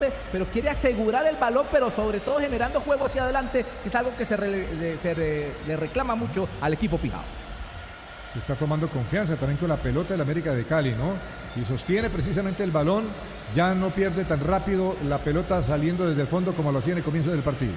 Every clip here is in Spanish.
pero quiere asegurar el balón, pero sobre todo generando juego hacia adelante, que es algo que le reclama mucho al equipo Pijao. Se está tomando confianza también con la pelota del América de Cali, ¿no? Y sostiene precisamente el balón, ya no pierde tan rápido la pelota saliendo desde el fondo como lo hacía en el comienzo del partido.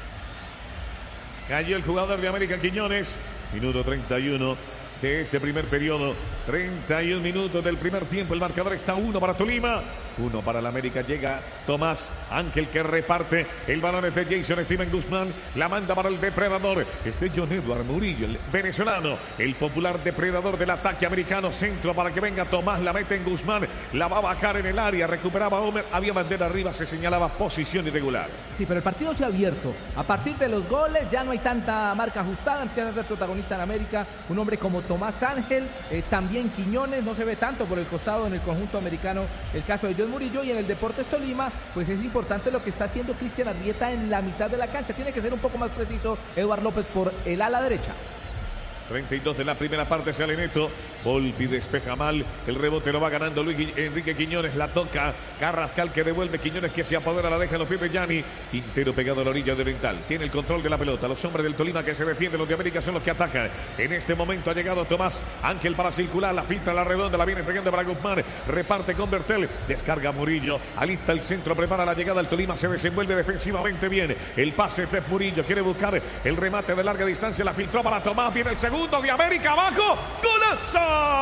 Cayó el jugador de América, Quiñones, minuto 31 de este primer periodo. 31 minutos del primer tiempo. El marcador está 1 para Tolima, 1 para el América. Llega Tomás Ángel, que reparte el balón de Jason Steven Guzmán. La manda para el depredador. John Edward Murillo, el venezolano, el popular depredador del ataque americano. Centro para que venga Tomás. La mete en Guzmán. La va a bajar en el área. Recuperaba Homer. Había bandera arriba. Se señalaba posición irregular. Sí, pero el partido se ha abierto. A partir de los goles ya no hay tanta marca ajustada. Empieza a ser protagonista en América un hombre como Tomás Ángel, también Quiñones, no se ve tanto por el costado en el conjunto americano el caso de John Murillo, y en el Deportes Tolima pues es importante lo que está haciendo Cristian Arrieta en la mitad de la cancha. Tiene que ser un poco más preciso Eduard López por el ala derecha. 32 de la primera parte, sale Neto. Volpi despeja mal. El rebote lo va ganando Luis Enrique Quiñones. La toca Carrascal, que devuelve. Quiñones, que se apodera, la deja en los pies de Gianni. Quintero pegado a la orilla de Oriental. Tiene el control de la pelota. Los hombres del Tolima que se defienden. Los de América son los que atacan. En este momento ha llegado Tomás Ángel para circular. La filtra, la redonda. La viene entregando para Guzmán. Reparte con Bertel. Descarga Murillo. Alista el centro. Prepara la llegada. El Tolima se desenvuelve defensivamente bien. El pase de Murillo. Quiere buscar el remate de larga distancia. La filtró para Tomás. Viene el segundo de América, abajo, ¡golazo!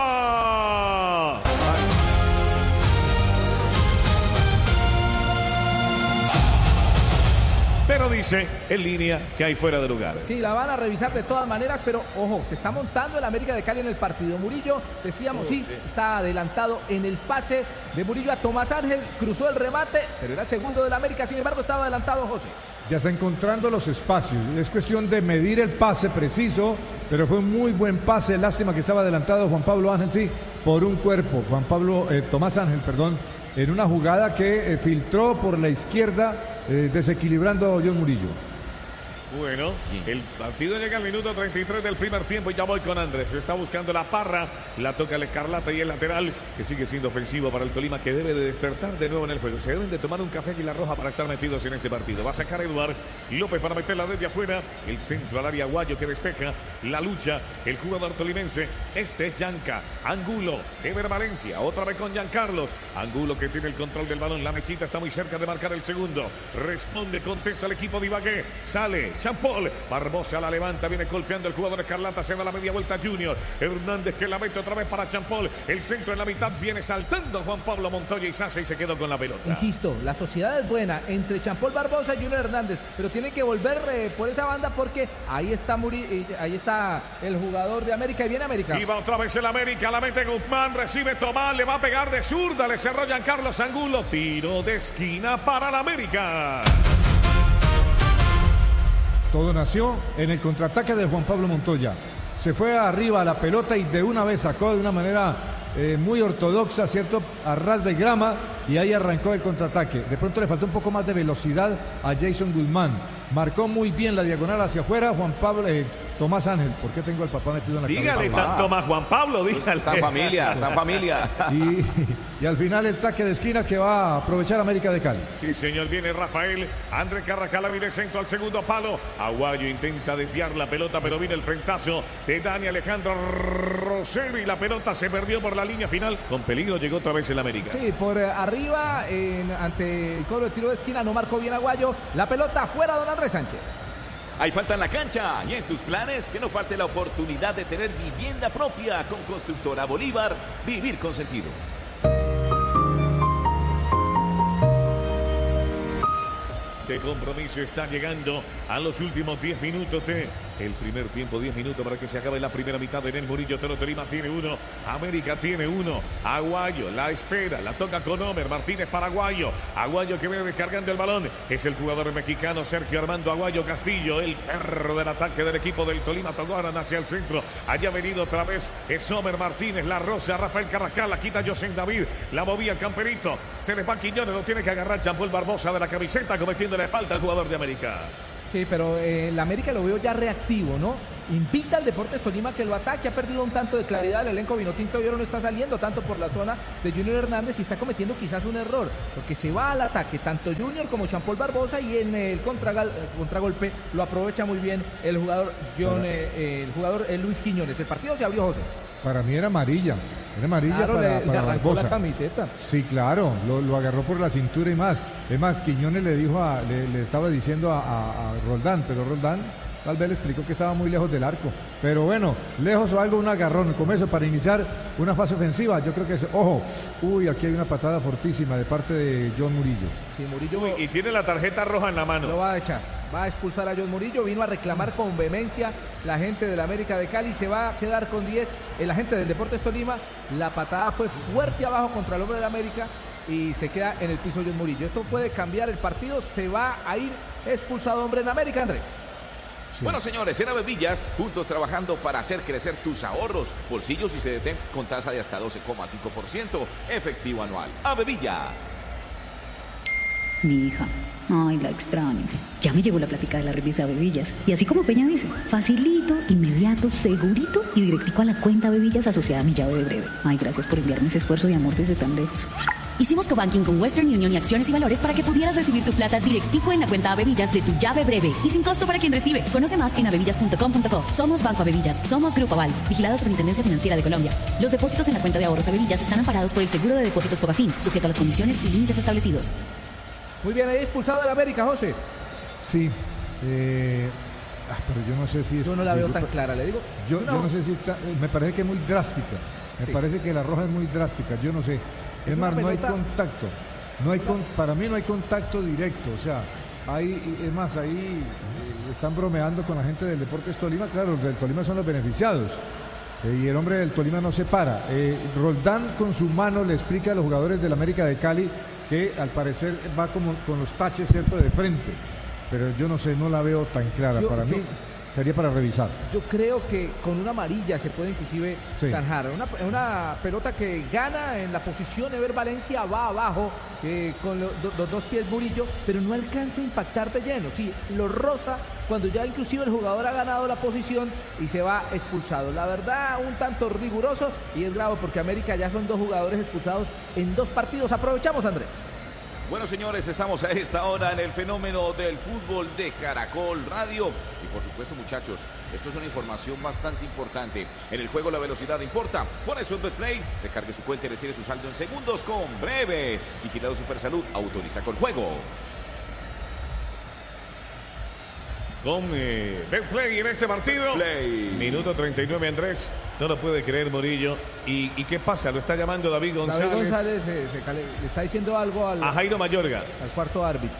Pero dice en línea que hay fuera de lugar. Sí, la van a revisar de todas maneras, pero ojo, se está montando el América de Cali en el partido. Murillo, decíamos, sí, está adelantado en el pase de Murillo a Tomás Ángel, cruzó el remate, pero era el segundo del América, sin embargo estaba adelantado José. Ya está encontrando los espacios, es cuestión de medir el pase preciso, pero fue un muy buen pase. Lástima que estaba adelantado Juan Pablo Ángel, sí, por un cuerpo. Tomás Ángel, en una jugada que filtró por la izquierda, desequilibrando a John Murillo. Bueno, el partido llega al minuto 33 del primer tiempo y ya voy con Andrés. Está buscando la Parra, la toca el Escarlata y el lateral, que sigue siendo ofensivo para el Tolima, que debe de despertar de nuevo en el juego. Se deben de tomar un café y la roja para estar metidos en este partido. Va a sacar Eduard López para meterla desde afuera. El centro al área, Aguayo, que despeja la lucha. El jugador tolimense, este es Yanca. Angulo, Ever Valencia, otra vez con Giancarlos. Angulo, que tiene el control del balón. La mechita está muy cerca de marcar el segundo. Responde, contesta el equipo de Ibagué. Sale Jean-Paul, Barbosa la levanta, viene golpeando el jugador Escarlata, se da la media vuelta Junior. Hernández, que la mete otra vez para Jean-Paul. El centro en la mitad, viene saltando Juan Pablo Montoya y Sase y se quedó con la pelota. Insisto, la sociedad es buena entre Jean-Paul Barbosa y Junior Hernández, pero tiene que volver por esa banda porque ahí está ahí está el jugador de América y viene América. Y va otra vez el América, la mete Guzmán, recibe Tomás, le va a pegar de zurda, le cerró Giancarlos Angulo, tiro de esquina para la América. Todo nació en el contraataque de Juan Pablo Montoya. Se fue arriba a la pelota y de una vez sacó de una manera muy ortodoxa, ¿cierto? A ras de grama, y ahí arrancó el contraataque. De pronto le faltó un poco más de velocidad a Jason Guzmán. Marcó muy bien la diagonal hacia afuera Tomás Ángel. ¿Por qué tengo al papá metido en la cabeza? Dígale tanto más Juan Pablo, dígale. San familia. Y al final el saque de esquina que va a aprovechar América de Cali. Sí, señor, viene Rafael. Andrés Carrascal, viene centro al segundo palo. Aguayo intenta desviar la pelota, pero viene el frentazo de Dani Alejandro Rosero y la pelota se perdió por la línea final. Con peligro llegó otra vez el América. Sí, por arriba, ante el cobro de tiro de esquina, no marcó bien Aguayo. La pelota fuera, don Andrés Sánchez. Hay falta en la cancha y en tus planes que no falte la oportunidad de tener vivienda propia con Constructora Bolívar. Vivir con sentido. Este compromiso está llegando a los últimos 10 minutos de el primer tiempo. 10 minutos para que se acabe la primera mitad. En el Murillo, Tolima tiene uno, América tiene uno. Aguayo la espera, la toca con Homer Martínez para Aguayo. Aguayo que viene descargando el balón. Es el jugador mexicano Sergio Armando Aguayo Castillo, el perro del ataque del equipo del Tolima. Togaran hacia el centro. Allá ha venido otra vez. Es Homer Martínez, la rosa, Rafael Carrascal, la quita José David. La movía el camperito. Se les va Quiñones, lo tiene que agarrar Jean-Paul Barbosa de la camiseta, cometiendo la falta al jugador de América. Sí, pero la América lo veo ya reactivo, ¿no? invita al Deportes Tolima que lo ataque. Ha perdido un tanto de claridad el elenco vinotinto y ahora no está saliendo tanto por la zona de Junior Hernández y está cometiendo quizás un error, porque se va al ataque tanto Junior como Jean Paul Barbosa y en el contragolpe lo aprovecha muy bien el jugador Luis Quiñones. El partido se abrió, José. Para mí era amarilla claro, para Barbosa. La camiseta. Sí, claro, lo agarró por la cintura y más. Es más, Quiñones le estaba diciendo a Roldán, pero Roldán tal vez le explicó que estaba muy lejos del arco. Pero bueno, lejos o algo, un agarrón, como eso, para iniciar una fase ofensiva. Yo creo que es, ojo, aquí hay una patada fortísima de parte de John Murillo. Sí, Murillo. Y tiene la tarjeta roja en la mano. Lo va a echar. Va a expulsar a John Murillo, vino a reclamar con vehemencia la gente del América de Cali, se va a quedar con 10 el agente del Deportes Tolima. La patada fue fuerte abajo contra el hombre del América y se queda en el piso John Murillo. Esto puede cambiar el partido, se va a ir expulsado hombre en América, Andrés. Sí. Bueno, señores, en Avevillas, juntos trabajando para hacer crecer tus ahorros, bolsillos y CDT con tasa de hasta 12,5% efectivo anual. Avevillas. Mi hija, ay, la extraño. Ya me llegó la plática de la revista Avevillas. Y así como Peña dice, facilito, inmediato, segurito y directico a la cuenta Avevillas asociada a mi llave de breve. Ay, gracias por enviarme ese esfuerzo de amor desde tan lejos. Hicimos cobanking con Western Union y Acciones y Valores para que pudieras recibir tu plata directico en la cuenta Avevillas de tu llave breve y sin costo para quien recibe. Conoce más en avevillas.com.co. Somos Banco Avevillas, somos Grupo Aval, vigilados Superintendencia Financiera de Colombia. Los depósitos en la cuenta de ahorros Avevillas están amparados por el Seguro de Depósitos Fogafín, sujeto a las condiciones y límites establecidos. Muy bien, ahí expulsado del América, José. Sí, pero yo no sé si es... Yo no la veo tan clara, le digo. Yo no sé si está... Me parece que es muy drástica. Me parece que la roja es muy drástica, yo no sé. Es más, no hay contacto. Para mí no hay contacto directo. O sea, ahí están bromeando con la gente del Deportes Tolima. Claro, los del Tolima son los beneficiados. Y el hombre del Tolima no se para. Roldán con su mano le explica a los jugadores del América de Cali que al parecer va como con los taches, ¿cierto?, de frente. Pero yo no sé, no la veo tan clara. Para mí sería para revisar. Yo creo que con una amarilla se puede inclusive zanjar. Una pelota que gana en la posición Ever Valencia, va abajo con los dos pies Murillo, pero no alcanza a impactar de lleno. Sí, lo roza cuando ya inclusive el jugador ha ganado la posición y se va expulsado. La verdad, un tanto riguroso y es grave porque América ya son 2 jugadores expulsados en 2 partidos. Aprovechamos, Andrés. Bueno, señores, estamos a esta hora en el fenómeno del fútbol de Caracol Radio. Y por supuesto, muchachos, esto es una información bastante importante. En el juego la velocidad importa. Por eso en Betplay, recargue su cuenta y retire su saldo en segundos con Breve. Vigilado Supersalud, autoriza con juegos. Con Betplay en este partido. Play. Minuto 39, Andrés. No lo puede creer Murillo. ¿Y qué pasa? Lo está llamando David González. David González le está diciendo algo a Jairo Mayorga, al cuarto árbitro.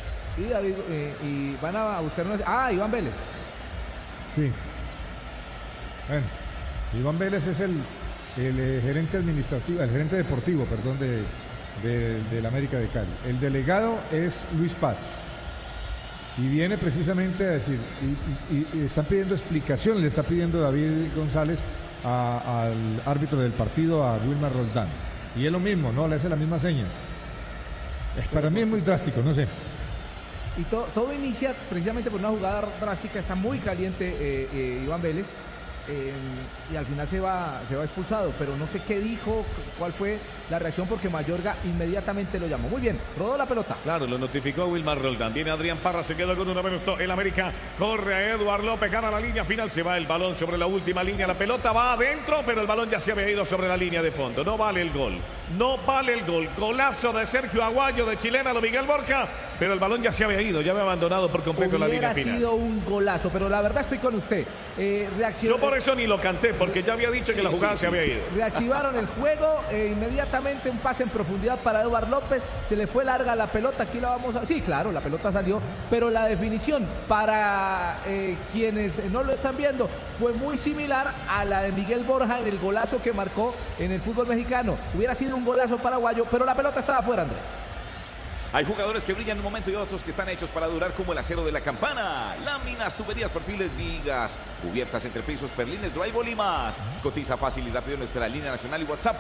Y van a buscar Iván Vélez. Sí. Bueno, Iván Vélez es el gerente administrativo, el gerente deportivo, perdón, del América de Cali. El delegado es Luis Paz. Y viene precisamente a decir, y están pidiendo explicaciones, le está pidiendo David González al árbitro del partido, a Wilmar Roldán. Y es lo mismo, ¿no? Le hace las mismas señas. Para mí es muy drástico, no sé. Y todo inicia precisamente por una jugada drástica, está muy caliente Iván Vélez. Y al final se va expulsado, pero no sé qué dijo, cuál fue la reacción, porque Mayorga inmediatamente lo llamó. Muy bien, rodó la pelota. Claro, lo notificó Wilmar Roldán. Viene Adrián Parra, se queda con 1 minuto. El América corre a Eduard López, gana la línea final, se va el balón sobre la última línea. La pelota va adentro, pero el balón ya se había ido sobre la línea de fondo. No vale el gol. No vale el gol. Golazo de Sergio Aguayo, de chilena, lo Miguel Borja, pero el balón ya se había ido, ya había abandonado por completo la línea final. Hubiera sido un golazo, pero la verdad estoy con usted. Yo por eso ni lo canté, porque ya había dicho que la jugada se había ido. Reactivaron el juego, inmediatamente un pase en profundidad para Eduard López, se le fue larga la pelota, aquí la vamos a... Sí, claro, la pelota salió, pero la definición para quienes no lo están viendo fue muy similar a la de Miguel Borja en el golazo que marcó en el fútbol mexicano. Hubiera sido un golazo paraguayo, pero la pelota estaba afuera, Andrés. Hay jugadores que brillan en un momento y otros que están hechos para durar, como el acero de la Campana. Láminas, tuberías, perfiles, vigas, cubiertas, entrepisos, perlines, drywall y más. Cotiza fácil y rápido en nuestra línea nacional y WhatsApp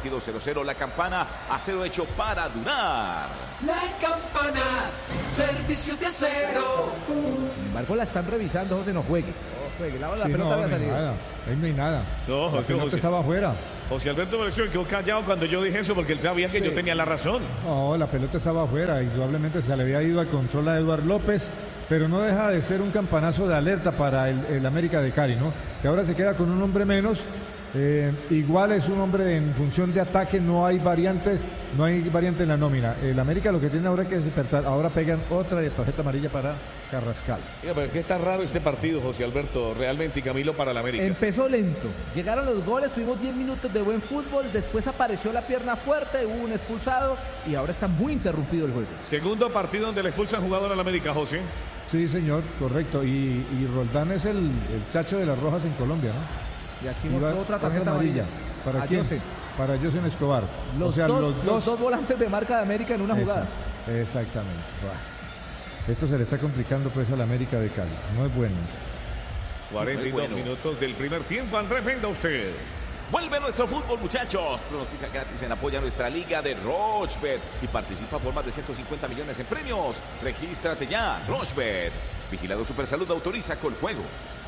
601-370-2200. La Campana, acero hecho para durar. La Campana, servicio vicios de acero. Sin embargo, la están revisando, José, no juegue. La pelota había salido. Ahí no hay nada. No, la pelota estaba afuera. José Alberto Versión quedó callado cuando yo dije eso porque él sabía que yo tenía la razón. No, la pelota estaba afuera. Indudablemente se le había ido al control a Eduard López, pero no deja de ser un campanazo de alerta para el América de Cali, ¿no? Que ahora se queda con un hombre menos. Igual es un hombre en función de ataque, no hay variantes en la nómina. El América lo que tiene ahora es que despertar. Ahora pegan otra tarjeta amarilla para Carrascal. Mira, pero es que está raro este partido, José Alberto, realmente, y Camilo, para el América. Empezó lento, llegaron los goles, tuvimos 10 minutos de buen fútbol, después apareció la pierna fuerte, hubo un expulsado y ahora está muy interrumpido el juego. Segundo partido donde le expulsan jugador al América, José. Sí, señor, correcto. Y Roldán es el chacho de las rojas en Colombia, ¿no? Y aquí mostró otra tarjeta amarilla. ¿Para quién? Para José Escobar. Los dos volantes de marca de América en una jugada. Exactamente. Esto se le está complicando pues al América de Cali. No es bueno. 42 minutos del primer tiempo. Andrés, venga usted. Vuelve nuestro fútbol, muchachos. Pronostica gratis en apoyo a nuestra liga de Rochebet y participa por más de 150 millones en premios. Regístrate ya, Rochebet. Vigilado Supersalud, autoriza con juegos.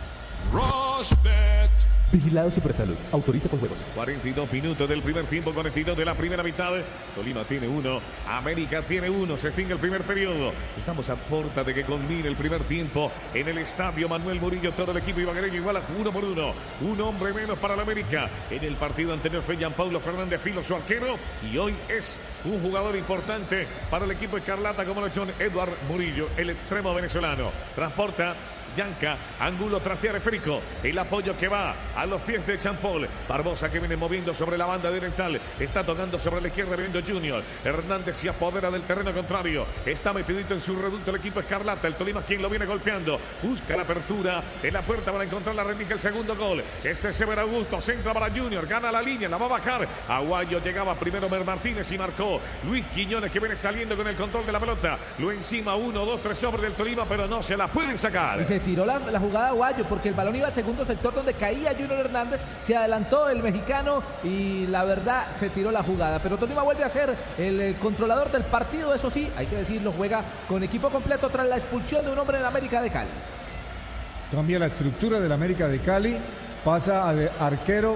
Rochebet. Vigilado Supersalud. Autoriza con juegos. 42 minutos del primer tiempo con el final de la primera mitad. Tolima tiene 1, América tiene 1. Se extingue el primer periodo. Estamos a puerta de que culmine el primer tiempo en el estadio Manuel Murillo. Todo el equipo ibaguereño igual a 1-1. Un hombre menos para la América. En el partido anterior fue Gianpaulo Fernández Filo, su arquero. Y hoy es un jugador importante para el equipo escarlata como lo es Eduard Murillo, el extremo venezolano. Transporta Yanca, Angulo trastea esférico, el apoyo que va a los pies de Champol, Barbosa que viene moviendo sobre la banda oriental, está tocando sobre la izquierda viendo Junior, Hernández se apodera del terreno contrario, está metidito en su reducto el equipo escarlata, el Tolima quien lo viene golpeando, busca la apertura en la puerta para encontrar la réplica, el segundo gol, este es Severo Augusto, centra para Junior, gana la línea, la va a bajar, Aguayo llegaba primero Mer Martínez y marcó, Luis Quiñones que viene saliendo con el control de la pelota, lo encima 1, 2, 3 sobre del Tolima, pero no se la pueden sacar. Tiró la jugada a Aguayo porque el balón iba al segundo sector donde caía Junior Hernández, se adelantó el mexicano y la verdad se tiró la jugada, pero Tolima vuelve a ser el controlador del partido, eso sí, hay que decirlo, juega con equipo completo tras la expulsión de un hombre en América de Cali. Cambia la estructura del América de Cali, pasa al arquero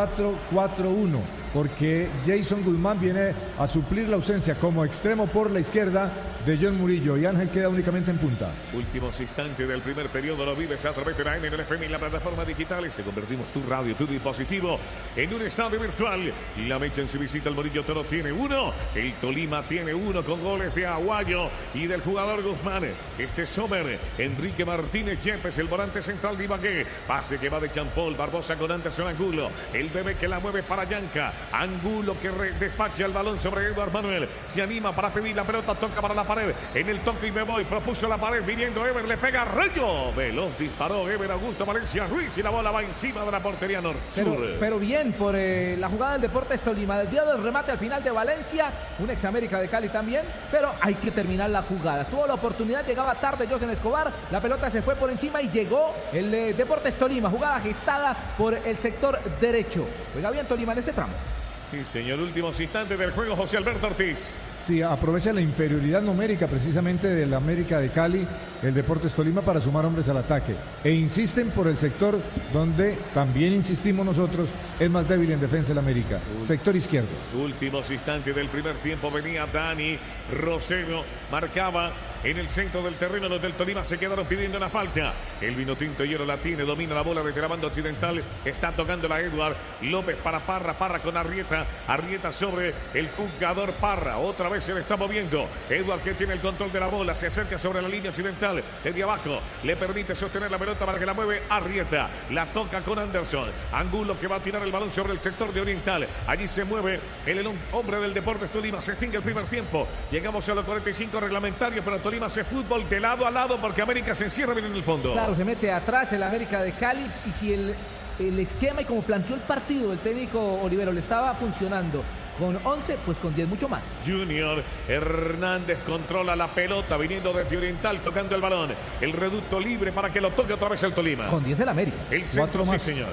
4-4-1 porque Jason Guzmán viene a suplir la ausencia como extremo por la izquierda de John Murillo y Ángel queda únicamente en punta. Últimos instantes del primer periodo lo vives a través de la NLFM y la plataforma digital. Te convertimos tu radio, tu dispositivo en un estadio virtual. La Mecha en su visita al Murillo Toro tiene 1. El Tolima tiene 1 con goles de Aguayo y del jugador Guzmán. Este Sommer, Enrique Martínez Yepes, el volante central de Ibagué. Pase que va de Champol, Barbosa con Anderson Angulo. El bebé que la mueve para Yanca. Angulo que despacha el balón sobre Eduard Manuel. Se anima para pedir la pelota, toca para la pared. En el toque y me voy, propuso la pared. Viniendo Ever, le pega Rayo. Veloz disparó Ever Augusto Valencia Ruiz y la bola va encima de la portería norte-sur. Pero bien por la jugada del Deportes Tolima. Desviado del remate al final de Valencia. Un ex América de Cali también. Pero hay que terminar la jugada. Tuvo la oportunidad, llegaba tarde José Escobar. La pelota se fue por encima y llegó el Deportes Tolima. Jugada gestada por el sector derecho. Juega bien Tolima en este tramo. Sí, señor. Últimos instantes del juego, José Alberto Ortiz. Sí, aprovecha la inferioridad numérica precisamente del América de Cali, el Deportes Tolima, para sumar hombres al ataque. E insisten por el sector donde también insistimos nosotros, es más débil en defensa el América. Sector izquierdo. Últimos instantes del primer tiempo, venía Dani Rosero, marcaba en el centro del terreno. Los del Tolima se quedaron pidiendo una falta. El vino tinto hielo la tiene, domina la bola desde la banda occidental. Está tocando la Eduard López para Parra, Parra con Arrieta, Arrieta sobre el jugador Parra. Otra vez se le está moviendo. Eduard que tiene el control de la bola, se acerca sobre la línea occidental. Desde abajo le permite sostener la pelota para que la mueve Arrieta. La toca con Anderson. Angulo que va a tirar el balón sobre el sector de oriental. Allí se mueve el hombre del Deportes Tolima. Se extingue el primer tiempo. Llegamos a los 45 reglamentarios, pero Tolima hace fútbol de lado a lado porque América se encierra bien en el fondo. Claro, se mete atrás el América de Cali y si el esquema y como planteó el partido el técnico Olivero le estaba funcionando con 11, pues con 10 mucho más. Junior Hernández controla la pelota viniendo desde oriental tocando el balón. El reducto libre para que lo toque otra vez el Tolima. Con 10 el América. El centro, sí señor.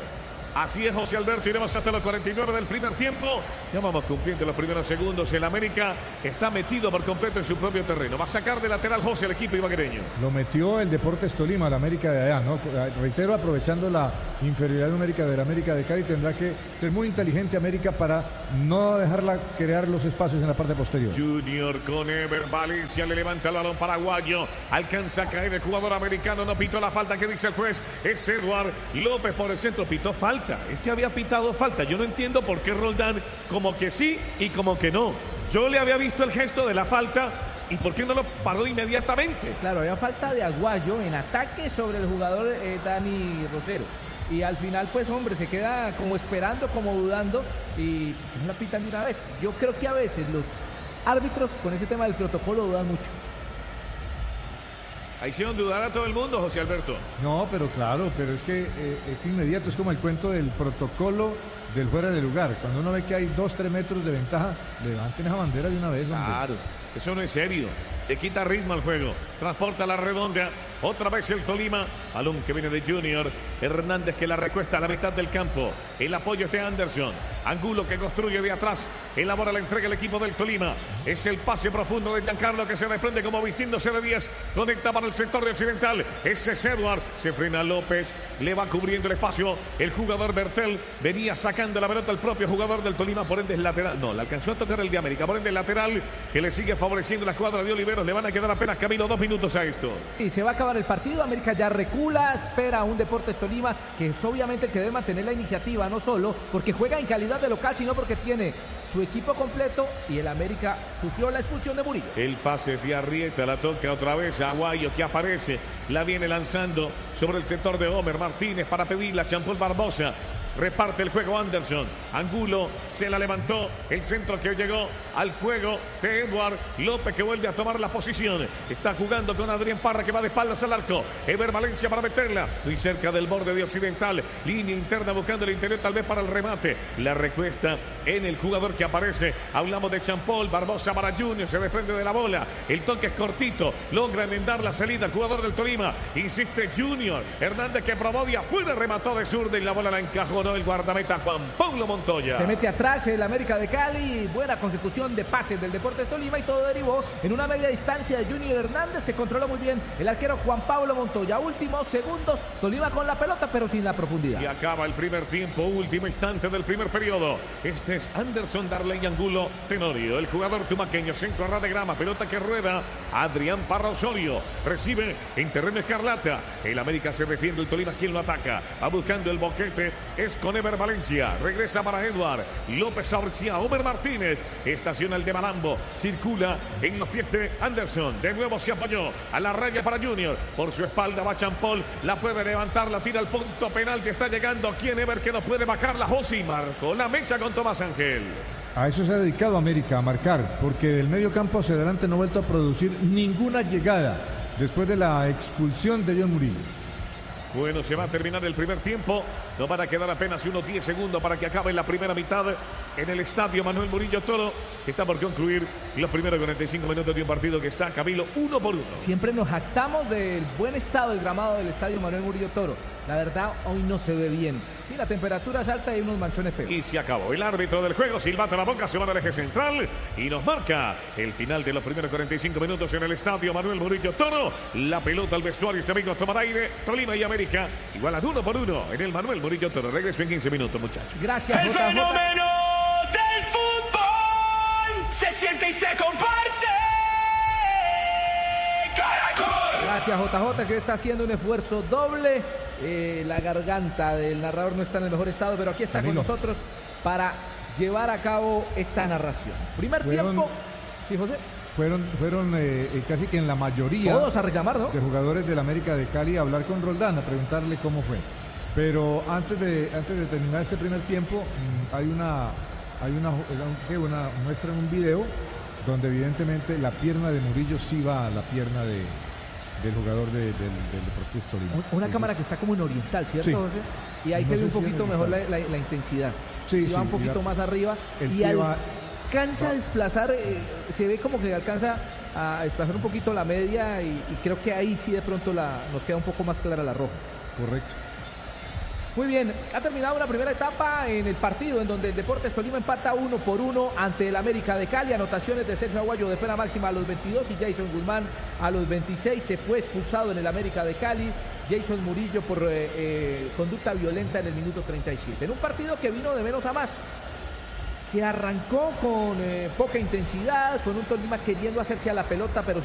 Así es, José Alberto, iremos hasta los 49 del primer tiempo. Ya vamos cumpliendo los primeros segundos. El América está metido por completo en su propio terreno. Va a sacar de lateral José al equipo ibaguereño. Lo metió el Deportes Tolima, el América de allá, ¿no? Reitero, aprovechando la inferioridad numérica del América de Cali, tendrá que ser muy inteligente América para no dejarla crear los espacios en la parte posterior. Junior con Ever Valencia, le levanta el balón paraguayo. Alcanza a caer el jugador americano, no pitó la falta que dice el juez. Es Eduard López por el centro, pitó falta. Es que había pitado falta. Yo no entiendo por qué Roldán como que sí y como que no. Yo le había visto el gesto de la falta y por qué no lo paró inmediatamente. Claro, había falta de Aguayo en ataque sobre el jugador Dani Rosero. Y al final, pues hombre, se queda como esperando, como dudando y no la pitan de una vez. Yo creo que a veces los árbitros con ese tema del protocolo dudan mucho. Ahí hicieron dudar a todo el mundo, José Alberto. No, pero claro, pero es que es inmediato, es como el cuento del protocolo del fuera de lugar. Cuando uno ve que hay 2-3 metros de ventaja, levanten esa bandera de una vez, hombre. Claro, eso no es serio. Le quita ritmo al juego. Transporta la redonda. Otra vez el Tolima. Balón que viene de Junior. Hernández que la recuesta a la mitad del campo. El apoyo es de Anderson. Angulo que construye de atrás. Elabora la entrega el equipo del Tolima. Es el pase profundo de Giancarlo que se desprende como vistiéndose de 10. Conecta para el sector de Occidental. Ese es Eduard. Se frena López. Le va cubriendo el espacio. El jugador Bertel venía sacando la pelota al propio jugador del Tolima. Por ende es lateral. No, le alcanzó a tocar el de América. Por ende lateral que le sigue favoreciendo la escuadra de Oliveros. Le van a quedar apenas camino 2 minutos a esto. Y se va a acabar el partido. América ya recula. Espera a un Deportes Tolima que es obviamente el que debe mantener la iniciativa. No solo porque juega en calidad de local, sino porque tiene su equipo completo y el América sufrió la expulsión de Murillo. El pase de Arrieta, la toca otra vez a Aguayo que aparece, la viene lanzando sobre el sector de Homer Martínez para pedirla a Jean-Paul Barbosa. Reparte el juego Anderson. Angulo se la levantó. El centro que llegó al juego de Eduard López que vuelve a tomar la posición. Está jugando con Adrián Parra que va de espaldas al arco. Ever Valencia para meterla. Muy cerca del borde de Occidental. Línea interna buscando el interior tal vez para el remate. La recuesta en el jugador que aparece. Hablamos de Jean-Paul Barbosa para Junior. Se desprende de la bola. El toque es cortito. Logra enmendar la salida el jugador del Tolima. Insiste Junior. Hernández que probó de afuera. Remató de zurda y la bola la encajó. El guardameta Juan Pablo Montoya. Se mete atrás el América de Cali. Buena consecución de pases del Deportes Tolima y todo derivó en una media distancia de Junior Hernández que controló muy bien el arquero Juan Pablo Montoya. Últimos segundos, Tolima con la pelota pero sin la profundidad. Se acaba el primer tiempo, último instante del primer periodo. Este es Anderson Darley Angulo Tenorio, el jugador tumaqueño, centro a ras de grama, pelota que rueda. Adrián Parra Osorio recibe en terreno escarlata. El América se defiende, el Tolima quien lo ataca. Va buscando el boquete. Es con Ever Valencia. Regresa para Eduard López Aurcia. Homer Martínez. Estaciona el de Malambo. Circula en los pies de Anderson. De nuevo se apoyó a la raya para Junior. Por su espalda va Jean-Paul. La puede levantar. La tira al punto penal que está llegando. Aquí en Ever que no puede bajar la Josi. Marcó la mecha con Tomás Ángel. A eso se ha dedicado América, a marcar. Porque del medio campo hacia adelante no ha vuelto a producir ninguna llegada después de la expulsión de John Murillo. Bueno, se va a terminar el primer tiempo. Nos van a quedar apenas unos 10 segundos para que acabe la primera mitad en el estadio Manuel Murillo Toro. Está por concluir los primeros 45 minutos de un partido que está, Camilo, 1-1. Siempre nos jactamos del buen estado del gramado del estadio Manuel Murillo Toro. La verdad, hoy no se ve bien. Sí, la temperatura es alta y hay unos manchones feos. Y se acabó el árbitro del juego. Silbato a la boca, se va al eje central y nos marca el final de los primeros 45 minutos en el estadio Manuel Murillo Toro. La pelota al vestuario, este amigo tomar aire. Tolima y América igualan 1-1 en el Manuel Murillo Toro. Regreso en 15 minutos, muchachos. Gracias, El fenómeno del fútbol se siente y se comparte. ¡Caracol! Gracias, JJ, que está haciendo un esfuerzo doble. La garganta del narrador no está en el mejor estado, pero aquí está Camilo, con nosotros para llevar a cabo esta narración. Primer tiempo. Sí, José. Fueron casi que en la mayoría todos a reclamar, ¿no?, de jugadores del América de Cali a hablar con Roldán, a preguntarle cómo fue. Pero antes de terminar este primer tiempo, muestran un video donde evidentemente la pierna de Murillo sí va a la pierna del jugador del Deportes Tolima. Una Entonces, cámara que está como en oriental, ¿cierto, sí, José? Y ahí no se ve sé un si poquito en mejor oriental. la intensidad. Sí, va un poquito más arriba y alcanza a desplazar, se ve como que alcanza a desplazar un poquito la media y creo que ahí sí de pronto nos queda un poco más clara la roja. Correcto. Muy bien, ha terminado una primera etapa en el partido en donde el Deportes Tolima empata 1-1 ante el América de Cali. Anotaciones de Sergio Aguayo de pena máxima a los 22 y Jason Guzmán a los 26. Se fue expulsado en el América de Cali. Jason Murillo por conducta violenta en el minuto 37. En un partido que vino de menos a más, que arrancó con poca intensidad, con un Tolima queriendo hacerse a la pelota, pero